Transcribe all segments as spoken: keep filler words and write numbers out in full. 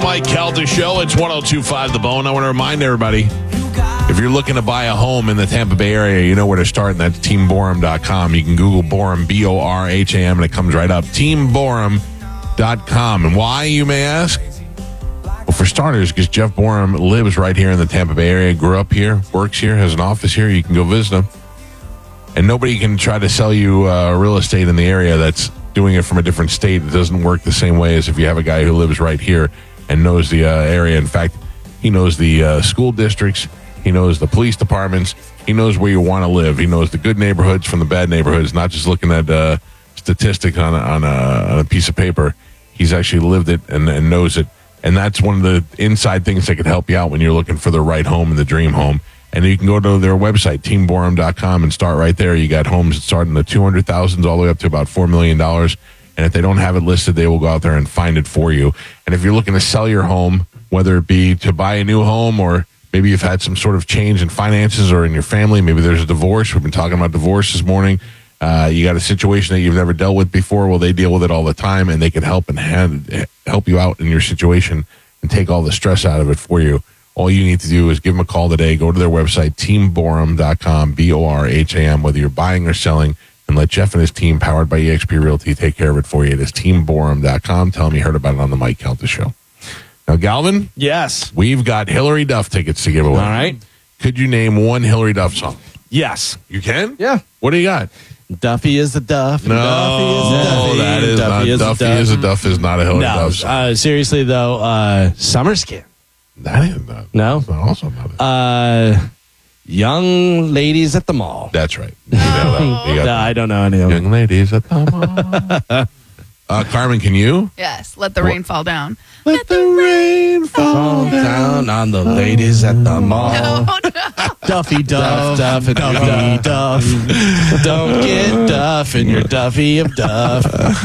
Mike Calta Show. It's one oh two point five The Bone. I want to remind everybody, if you're looking to buy a home in the Tampa Bay area, you know where to start, and that's team borum dot com. You can Google Borum, B O R H A M, and it comes right up. team borum dot com. And why, you may ask? Well, for starters, because Jeff Borum lives right here in the Tampa Bay area, grew up here, works here, has an office here. You can go visit him. And nobody can try to sell you uh, real estate in the area that's doing it from a different state. It doesn't work the same way as if you have a guy who lives right here and knows the uh, area. In fact, he knows the uh, school districts. He knows the police departments. He knows where you want to live. He knows the good neighborhoods from the bad neighborhoods, not just looking at uh, statistics on a, on, a, on a piece of paper. He's actually lived it and, and knows it. And that's one of the inside things that could help you out when you're looking for the right home and the dream home. And you can go to their website, team borum dot com, and start right there. You got homes that start in the two hundred thousand dollars all the way up to about four million dollars. And if they don't have it listed, they will go out there and find it for you. And if you're looking to sell your home, whether it be to buy a new home or maybe you've had some sort of change in finances or in your family, maybe there's a divorce. We've been talking about divorce this morning. Uh, you got a situation that you've never dealt with before. Well, they deal with it all the time, and they can help and hand, help you out in your situation and take all the stress out of it for you. All you need to do is give them a call today. Go to their website, team borum dot com, B O R H A M, whether you're buying or selling, and let Jeff and his team, powered by eXp Realty, take care of it for you. It is team borum dot com. Tell them you heard about it on the Mike Calta Show. Now, Galvin? Yes. We've got Hillary Duff tickets to give away. All right. Could you name one Hillary Duff song? Yes. You can? Yeah. What do you got? Duffy is the Duff. No, Duffy is the Duffy. that is Duffy not. is Duffy the is a Duff is not a Hillary No, Duff song. uh, seriously though, uh, Summer Skin. That is not. No? That's not also not it. Uh, Young Ladies at the Mall. That's right. You know that. You got No, that. I don't know any of them. Young ladies at the mall. uh, Carmen, can you? Yes, let the rain fall down. Let the rain fall Fall down on the ladies at the mall. Oh, no. Duffy Duff, Duff, and Duffy Duff. Don't get Duff in your Duffy of Duff.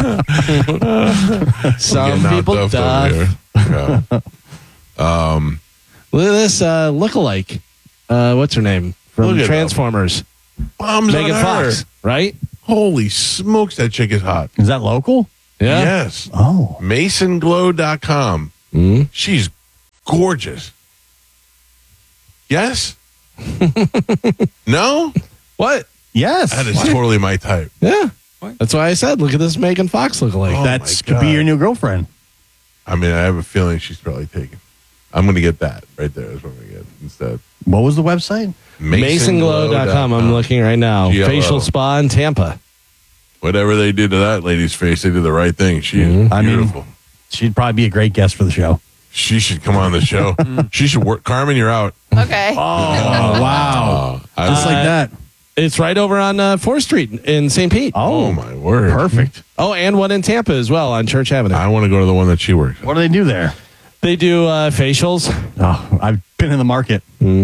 Some Getting out people Duffed Duff. over here. Yeah. Um, Look at this uh, lookalike. Uh, what's her name? From Look at Transformers. bombs Megan on her. Fox, right? Holy smokes, that chick is hot. Is that local? Yeah. Yes. Oh. mason glow dot com. Mm. She's gorgeous. Yes? No? What? Yes. That is totally my type. Yeah. That's why I said, look at this Megan Fox lookalike. Oh, that my could be God. your new girlfriend. I mean, I have a feeling she's probably taken. I'm going to get that right there is what I'm going to get instead. What was the website? mason glow dot com. I'm looking right now. G L O. Facial spa in Tampa. Whatever they did to that lady's face, they did the right thing. She is I mean- beautiful. She'd probably be a great guest for the show. She should come on the show. She should work. Carmen, you're out. Okay. Oh, wow. Uh, I, Just like that. It's right over on uh, fourth Street in Saint Pete. oh, Oh, my word. perfect. Oh, and one in Tampa as well on Church Avenue. I want to go to the one that she works at. What do they do there? They do uh, facials. Oh, I've been in the market.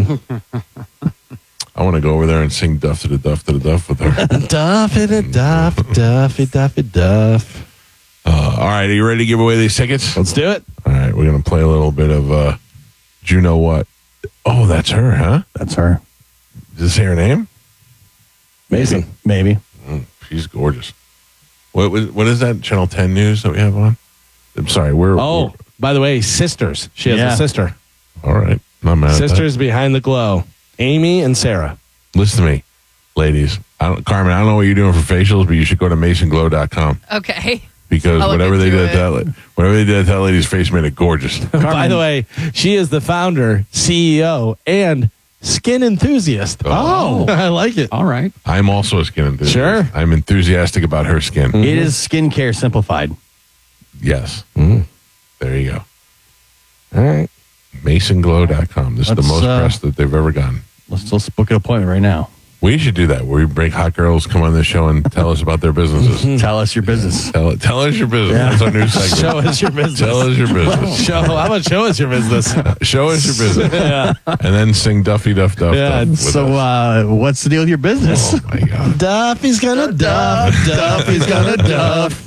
I want to go over there and sing Duff to the Duff to the Duff with her. Duffy da Duff, Duffy Duffy Duff. Uh, all right, are you ready to give away these tickets? Let's do it. All right, we're going to play a little bit of uh, Do You Know What? Oh, that's her, huh? That's her. Does it say her name? Amazing. Maybe. Mm, she's gorgeous. What, what what is that Channel ten news that we have on? I'm sorry, we're... Oh, we're- by the way, sisters. She has Yeah. a sister. all right, not mad at that. Sisters behind the glow. Amy and Sarah. Listen to me, ladies. I don't, Carmen, I don't know what you're doing for facials, but you should go to mason glow dot com Okay. because I'll look whatever they into did, to it. that, whatever they did to that lady's face made it gorgeous. By the way, she is the founder, C E O, and skin enthusiast. Oh. I like it. All right. I'm also a skin enthusiast. Sure. I'm enthusiastic about her skin. It is skincare simplified. Yes. Mm. There you go. All right. mason glow dot com. This is Let's, the most uh, press that they've ever gotten. Let's let's book an appointment right now. We should do that, where we break hot girls, come on the show, and tell us about their businesses. Tell us your business. tell, tell us your business. That's our new segment. Show us your business. Tell us your business. Show, how about show us your business? Show us your business. yeah. And then sing Duffy Duff Duff Yeah, Duff. with So, us. uh, what's the deal with your business? Oh, my God. Duffy's gonna duff. Duffy's gonna duff.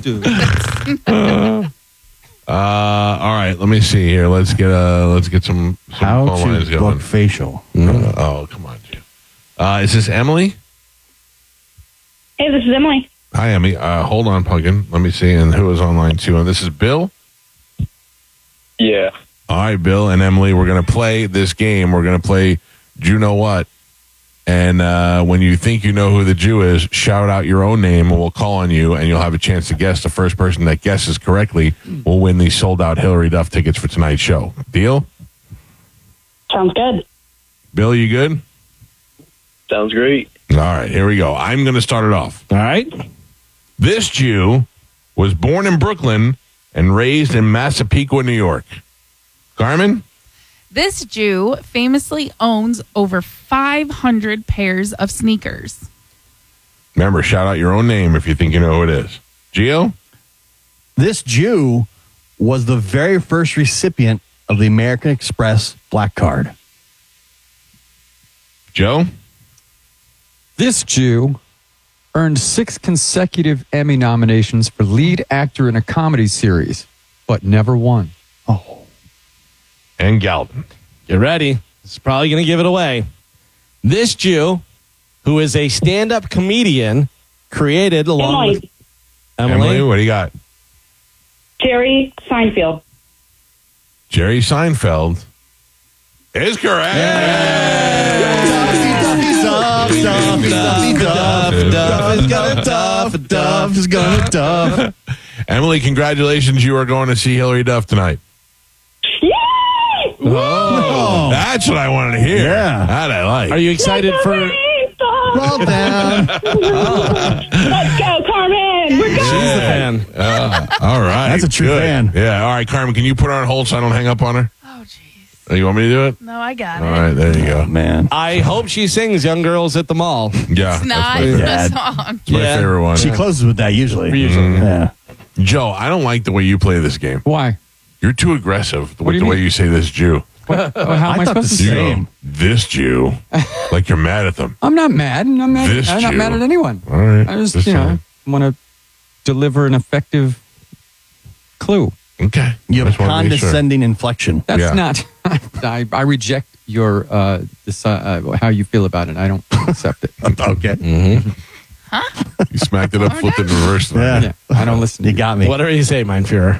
Uh, all right, let me see here. Let's get uh, let's get some, some How phone lines to going. book facial. Uh, oh, come on, Jim. Uh, is this Emily? Hey, this is Emily. Hi, Emily. Uh, hold on, Pumpkin. Let me see. And who is on line two? And this is Bill? Yeah. All right, Bill and Emily, we're going to play this game. We're going to play Do You Know What? And uh, when you think you know who the Jew is, shout out your own name, and we'll call on you, and you'll have a chance to guess. The first person that guesses correctly will win these sold-out Hillary Duff tickets for tonight's show. Deal? Sounds good. Bill, you good? Sounds great. All right, here we go. I'm going to start it off. All right. This Jew was born in Brooklyn and raised in Massapequa, New York. Carmen? This Jew famously owns over five hundred pairs of sneakers. Remember, shout out your own name if you think you know who it is. Gio? This Jew was the very first recipient of the American Express Black Card. Joe? This Jew earned six consecutive Emmy nominations for lead actor in a comedy series, but never won. Oh. And Galvin. Get ready. This is probably going to give it away. This Jew, who is a stand-up comedian, created along Emily. with Emily. Emily, what do you got? Jerry Seinfeld. Jerry Seinfeld is correct. Duff, Duff, Duff, Duff is gonna Duff, Duff is gonna Duff. Emily, congratulations. You are going to see Hillary Duff tonight. Yay! Oh, that's what I wanted to hear. Yeah. That I like. Are you excited for... Well done. Let's go, Carmen. We're She's going. the fan. Uh, all right. That's a true Good. fan. Yeah. All right, Carmen, can you put her on hold so I don't hang up on her? Oh, jeez. Oh, you want me to do it? No, I got All it. right, there you go. Man. I hope she sings Young Girls at the Mall. Yeah. It's that's not my, the Dad. song. my Yeah. favorite one. She closes with that usually. Usually. Yeah. Joe, I don't like the way you play this game. Why? You're too aggressive What with do the you way mean? you say this Jew. What, how am I, I thought supposed to the You say? same. go, this Jew. Like you're mad at them. I'm not mad. I'm not, This I'm not Jew. mad at anyone. All right. I just, This you know, time. want to deliver an effective clue. Okay. You have Just a wanted to make sure. condescending inflection. That's Yeah. not. I, I reject your uh, this, uh, how you feel about it. I don't accept it. Okay. You smacked it up, flipped it, and reversed it. Yeah. Yeah, I don't listen. To You got me. Whatever you say, Mein Führer.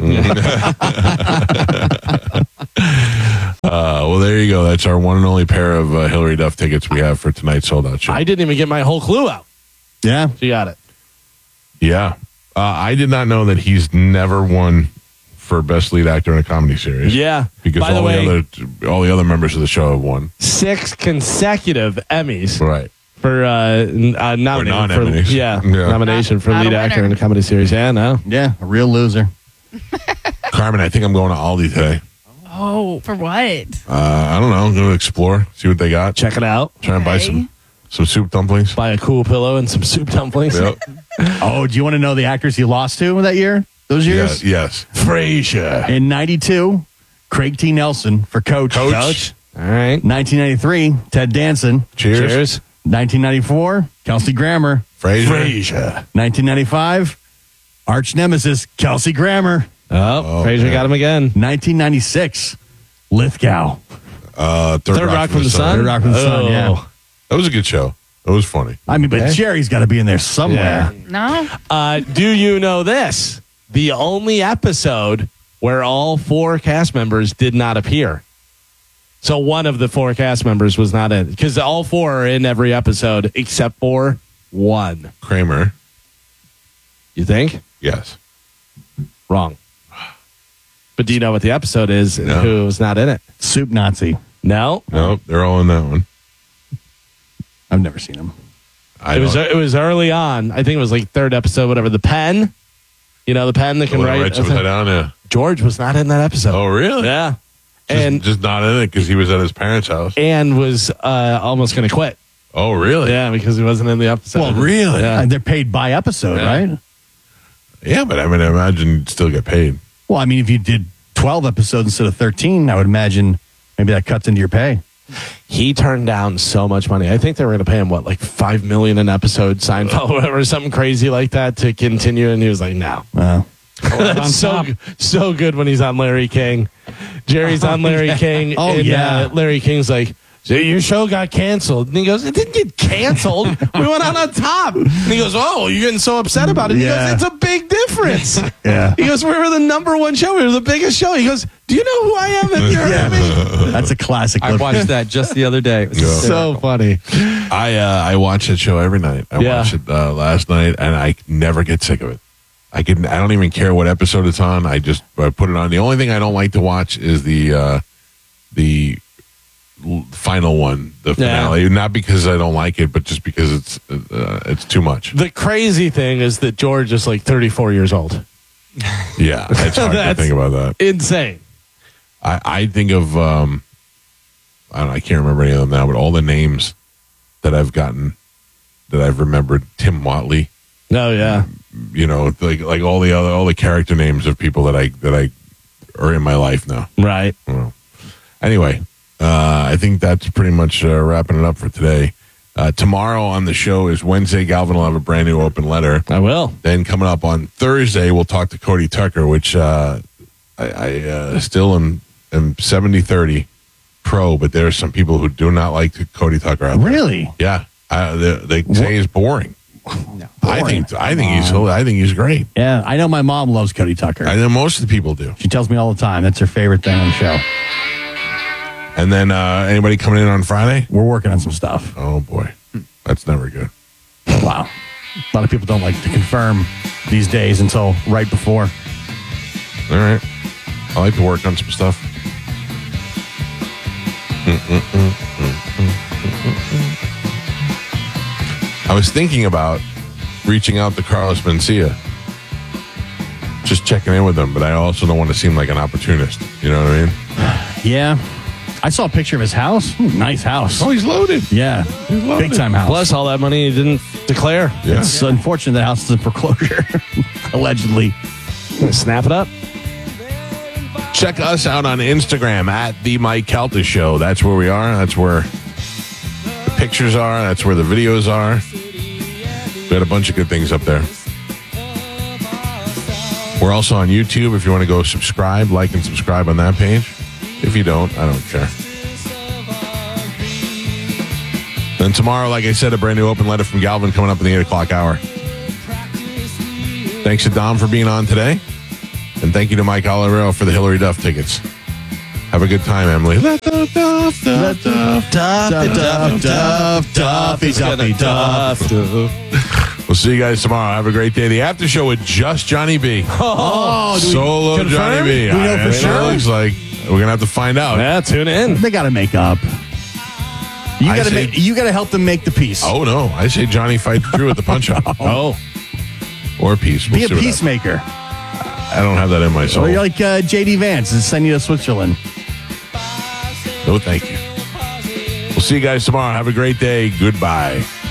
Uh, well, there you go. That's our one and only pair of uh, Hillary Duff tickets we have for tonight's sold out show. I didn't even get my whole clue out. Yeah. She got it. yeah. Uh, I did not know that he's never won for best lead actor in a comedy series. Yeah. Because By the all way, the other all the other members of the show have won. six consecutive Emmys Right. for uh, n- uh, nominated non-Emmys. for yeah, Yeah. nomination Not- for not lead a actor winner. in a comedy series. Yeah, no. Yeah. A real loser. Carmen, I think I'm going to Aldi today. Oh, for what? Uh, I don't know. I'm going to explore, see what they got. Check it out. Try and buy Okay. some some soup dumplings. Buy a cool pillow and some soup dumplings. Yep. Oh, do you want to know the actors he lost to that year? Those Yeah, years? yes. Frasier. In ninety-two, Craig T. Nelson for Coach. Coach. Coach. All right. nineteen ninety-three, Ted Danson. Cheers. Cheers. nineteen ninety-four, Kelsey Grammer. Fraser. Frasier. nineteen ninety-five, arch nemesis, Kelsey Grammer. Oh, Oh, Frasier man. got him again. nineteen ninety-six, Lithgow. Uh, Third, Third Rock from the Sun. Third Rock from the Sun, Oh. yeah. That was a good show. It was funny. I mean, but Okay. Jerry's got to be in there somewhere. Yeah. No? Uh, do you know this? The only episode where all four cast members did not appear. So one of the four cast members was not in, because all four are in every episode except for one. Kramer. You think? Yes. Wrong. But do you know what the episode is and No. who was not in it? Soup Nazi. No. No, they're all in that one. I've never seen him. I It was don't- it was early on. I think it was like third episode, whatever. The pen. You know, the pen that the can one that write. writes upside down, yeah. George was not in that episode. Oh, really? Yeah. Just, And just not in it because he was at his parents' house. and was uh, almost going to quit. Oh, really? Yeah, because he wasn't in the episode. Well, really? Yeah. And they're paid by episode, Yeah. right? Yeah, but I mean, I imagine you'd still get paid. Well, I mean, if you did twelve episodes instead of thirteen, I would imagine maybe that cuts into your pay. He turned down so much money. I think they were going to pay him what, like five million an episode, Seinfeld, or whatever, something crazy like that to continue. And he was like, "No." Uh, That's so so good when he's on Larry King. Jerry's on Larry King. Oh, and, yeah. uh, Larry King's like, So your show got canceled. And he goes, it didn't get canceled. We went out on top. And he goes, oh, you're getting so upset about it. He Yeah. goes, it's a big difference. Yeah. He goes, we were the number one show. We were the biggest show. He goes, do you know who I am if you're Yeah. me? That's a classic. I clip. watched that just the other day. It was Yeah. So hysterical. funny. I uh, I watch that show every night. I Yeah. watched it uh, last night, and I never get sick of it. I can. I don't even care what episode it's on. I just I put it on. The only thing I don't like to watch is the uh, the l- final one, the finale. Not because I don't like it, but just because it's uh, it's too much. The crazy thing is that George is like thirty-four years old. Yeah, it's hard to That's- think about that. Insane. I, I think of um, I don't know, I can't remember any of them now, but all the names that I've gotten that I've remembered. Tim Watley. Oh, yeah. You know, like like all the other all the character names of people that I that I are in my life now. Right. Well, anyway, uh, I think that's pretty much uh, wrapping it up for today. Uh, tomorrow on the show is Wednesday. Galvin will have a brand new open letter. I will. Then coming up on Thursday, we'll talk to Cody Tucker, which uh, I, I uh, still am, am seventy thirty pro, but there are some people who do not like Cody Tucker out there. Really? Yeah. Uh, they, they say he's boring. I think I think he's I think he's great. Yeah, I know my mom loves Cody Tucker. I know most of the people do. She tells me all the time that's her favorite thing on the show. And then uh, anybody coming in on Friday? We're working on some stuff. Oh boy, that's never good. Wow. A lot of people don't like to confirm these days until right before. All right, I like to work on some stuff. I was thinking about reaching out to Carlos Mencia, just checking in with him, but I also don't want to seem like an opportunist. You know what I mean? Yeah. I saw a picture of his house. Ooh, nice house. Oh, he's loaded. Yeah. loaded. Big time house. Plus, all that money he didn't declare. Yeah. It's unfortunate the house is in foreclosure, allegedly. Snap it up. Check us out on Instagram at the Mike Calta Show. That's where we are. That's where the pictures are. That's where the videos are. We got a bunch of good things up there. We're also on YouTube. If you want to go subscribe, like, and subscribe on that page. If you don't, I don't care. Then tomorrow, like I said, a brand new open letter from Galvin coming up in the eight o'clock hour. Thanks to Dom for being on today. And thank you to Mike Olivero for the Hillary Duff tickets. Have a good time, Emily. Let the Duff, Duff, Duff, Duff, Duff, Duff, Duffy, Duffy, Duff. We'll see you guys tomorrow. Have a great day. The after show with just Johnny B. Oh, do we Solo confirm? Johnny B. Do we know I- for it sure? looks like we're gonna have to find out. Yeah, tune in. They got to make up. You I got to say- make. You got to help them make the peace. Oh no! I say Johnny fights through at the punch out. Oh. Or peace. We'll Be a see what peacemaker. happens. I don't have that in my soul. Or you're like uh, J D Vance and send you to Switzerland. No, thank you. We'll see you guys tomorrow. Have a great day. Goodbye.